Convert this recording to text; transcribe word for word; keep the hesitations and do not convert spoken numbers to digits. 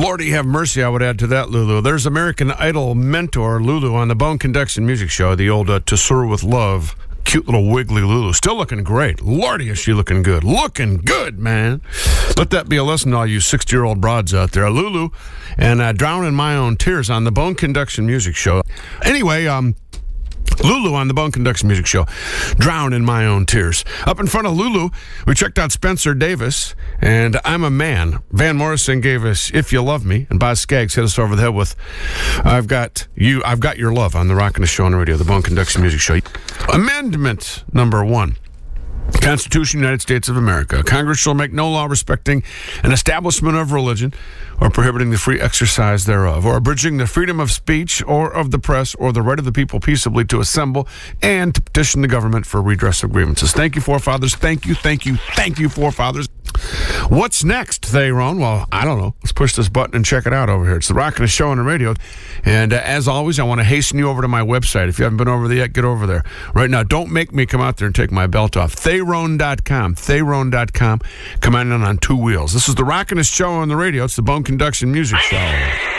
Lordy have mercy, I would add to that, Lulu. There's American Idol mentor Lulu on the Bone Conduction Music Show, the old uh, To Soar With Love. Cute little wiggly Lulu. Still looking great. Lordy, is she looking good. Looking good, man. Let that be a lesson to all you sixty-year-old broads out there. Lulu and uh, Drown in My Own Tears on the Bone Conduction Music Show. Anyway, um... Lulu on the Bone Conduction Music Show. Drown in My Own Tears. Up in front of Lulu, we checked out Spencer Davis and I'm a Man. Van Morrison gave us If You Love Me, and Boz Scaggs hit us over the head with I've Got You, I've Got Your Love on the Rockin' the Show on the radio, the Bone Conduction Music Show. Amendment number one. Constitution, United States of America. Congress shall make no law respecting an establishment of religion or prohibiting the free exercise thereof, or abridging the freedom of speech or of the press or the right of the people peaceably to assemble and to petition the government for redress of grievances. Thank you, forefathers. Thank you, thank you, thank you, forefathers. What's next, Theron? Well, I don't know. Let's push this button and check it out over here. It's the Rockin' the Show on the radio. And uh, as always, I want to hasten you over to my website. If you haven't been over there yet, get over there. Right now, don't make me come out there and take my belt off. Theron dot com. Theron dot com. Come on in on two wheels. This is the Rockin' the Show on the radio. It's the Bone Conduction Music Show.